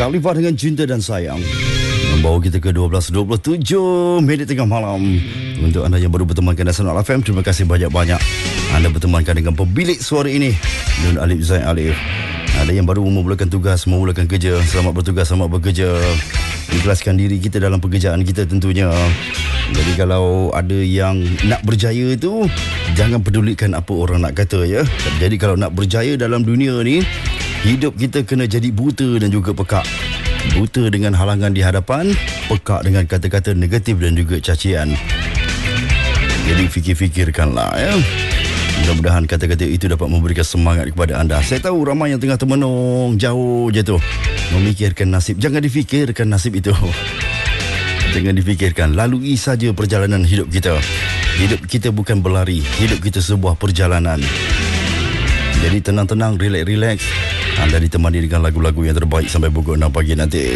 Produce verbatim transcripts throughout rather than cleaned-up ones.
Alifah dengan Cinta dan Sayang membawa kita ke dua belas dua puluh tujuh minit tengah malam. Untuk anda yang baru bertemankan Nasional F M, terima kasih banyak-banyak. Anda bertemankan dengan pemilik suara ini, Nun Alif Zain Alif. Ada yang baru memulakan tugas, memulakan kerja, selamat bertugas, selamat bekerja. Ikhlaskan diri kita dalam pekerjaan kita tentunya. Jadi kalau ada yang nak berjaya tu, jangan pedulikan apa orang nak kata ya. Jadi kalau nak berjaya dalam dunia ni, hidup kita kena jadi buta dan juga pekak. Buta dengan halangan di hadapan, pekak dengan kata-kata negatif dan juga cacian. Jadi fikir-fikirkanlah ya. Mudah-mudahan kata-kata itu dapat memberikan semangat kepada anda. Saya tahu ramai yang tengah termenung jauh je tu, memikirkan nasib. Jangan difikirkan nasib itu. Jangan difikirkan. Lalui saja perjalanan hidup kita. Hidup kita bukan berlari. Hidup kita sebuah perjalanan. Jadi tenang-tenang, relax-relax. Anda ditemani dengan lagu-lagu yang terbaik sampai pukul enam pagi nanti.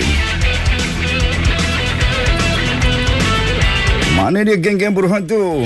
Mana dia geng-geng buruhan tu?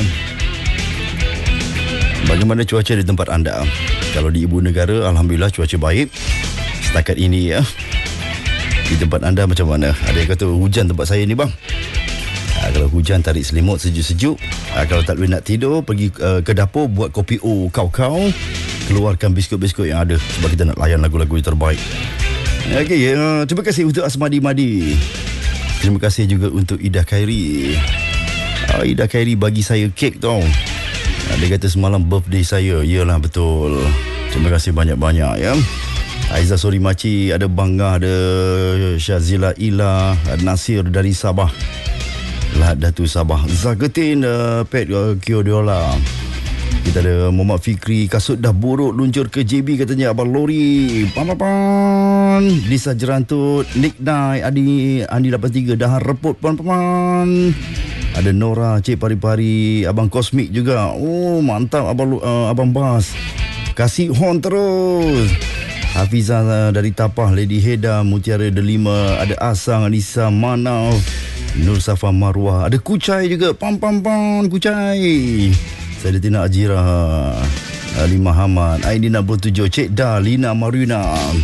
Bagaimana cuaca di tempat anda? Kalau di ibu negara, Alhamdulillah cuaca baik setakat ini ya. Di tempat anda macam mana? Ada yang kata hujan tempat saya ni bang. Ha, kalau hujan tarik selimut sejuk-sejuk. Ha, kalau tak boleh nak tidur, pergi uh, ke dapur buat kopi O kau-kau. Keluarkan biskut-biskut yang ada sebab kita nak layan lagu-lagu yang terbaik. Okey, uh, terima kasih untuk Asmadi Madi. Terima kasih juga untuk Ida Khairi. Uh, Ida Khairi bagi saya kek tau. Uh, dia kata semalam birthday saya. Yalah betul. Terima kasih banyak-banyak ya. Aiza Sori Maci, ada Bangga, ada Syazila Ila, ada Nasir dari Sabah. Lahad Datu Sabah. Zagetin uh, Pet uh, Kiodiola. Kita ada Muhammad Fikri, kasut dah buruk luncur ke J B katanya Abang Lori. Pan-pan. Lisa Jerantut, Nick Nai, Adi Andi lapan tiga dah reput pan-pan. Ada Nora, Cik Pari-Pari, Abang Kosmik juga. Oh, mantap Abang uh, Abang Bas. Kasih horn terus. Hafizah dari Tapah, Lady Heda, Mutiara Delima, ada Asang, Anissa, Manaf, Nur Safa Marwah, ada Kucai juga. Pam-pam-pam, Kucai. Saya Tina Ajira, Lima Hamad, Aidina enam puluh tujuh, Cik Da, Lina Marina,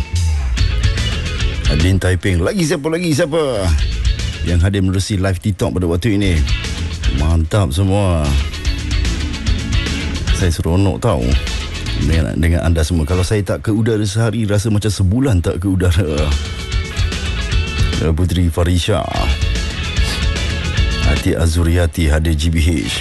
Adin Taiping. Lagi siapa lagi siapa yang hadir menerusi live TikTok pada waktu ini? Mantap semua. Saya seronok tahu dengan, dengan anda semua. Kalau saya tak ke udara sehari, rasa macam sebulan tak ke udara. Putri Farisha, Ati Azuriati hadir G B H.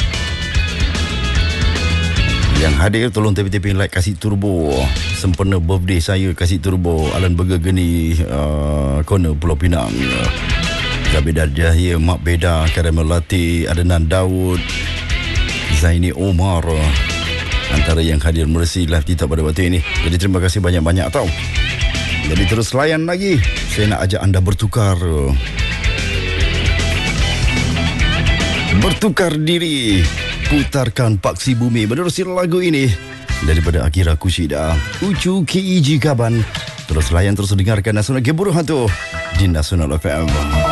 Yang hadir tolong taping-taping like, kasih turbo. Sempena birthday saya, kasih turbo. Alan Burger Geni, uh, Corner Pulau Pinang. Zabida Jahir, Mak Beda, Karamel Latte, Adenan Daud, Zaini Omar, antara yang hadir meresi live kita pada waktu ini. Jadi terima kasih banyak-banyak tau. Jadi terus layan lagi. Saya nak ajak anda bertukar. Bertukar diri. Putarkan Paksi Bumi menerusi lagu ini daripada Akira Kushida, Ucu Keiji Kaban. Terus layan, terus dengarkan Nasional Geburuh Hantu di Nasional F M.